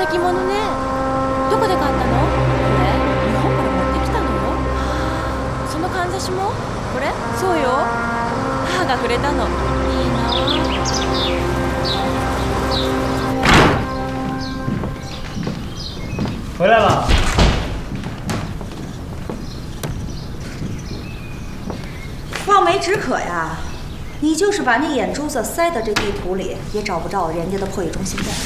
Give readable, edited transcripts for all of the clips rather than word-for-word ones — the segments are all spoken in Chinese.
着物ね。どこで買ったの？これ日本から持ってきたのよ。そのかんざしもこれ？そうよ。母がくれたの。いいな。 回来了。 望梅止渴呀！你就是把那眼珠子塞到这地图里，也找不着人家的破译中心在。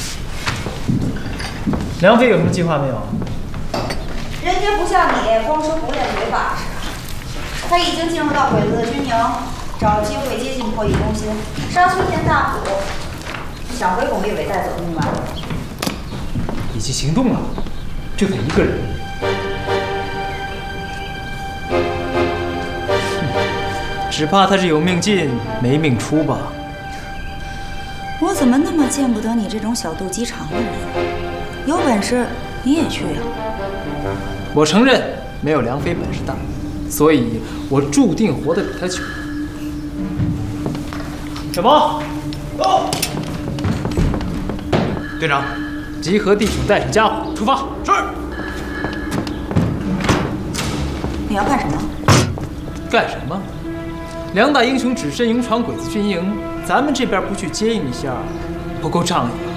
梁飞有什么计划没有？ 人家不像你，光说不练嘴把式。他已经进入到鬼子的军营，找机会接近破译中心，杀崔田大虎，想回巩立伟带走密码。 已经行动了，就他一个人。只怕他是有命进没命出吧。 我怎么那么见不得你这种小肚鸡肠的人？有本事你也去呀！ 我承认没有梁飞本事大，所以我注定活得比他久。小毛，到！队长，集合弟兄，带上家伙，出发。是。 你要干什么？ 干什么？梁大英雄只身勇闯鬼子军营，咱们这边不去接应一下，不够仗义。